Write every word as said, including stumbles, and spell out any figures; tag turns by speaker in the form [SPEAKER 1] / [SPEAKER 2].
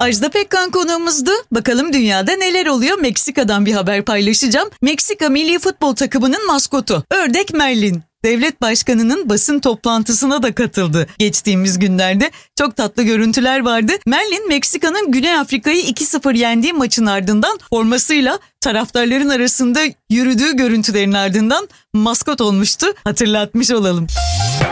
[SPEAKER 1] Ajda Pekkan konuğumuzdu. Bakalım dünyada neler oluyor? Meksika'dan bir haber paylaşacağım. Meksika milli futbol takımının maskotu ördek Merlin, devlet başkanının basın toplantısına da katıldı geçtiğimiz günlerde. Çok tatlı görüntüler vardı. Merlin, Meksika'nın Güney Afrika'yı iki sıfır yendiği maçın ardından formasıyla taraftarların arasında yürüdüğü görüntülerin ardından maskot olmuştu. Hatırlatmış olalım.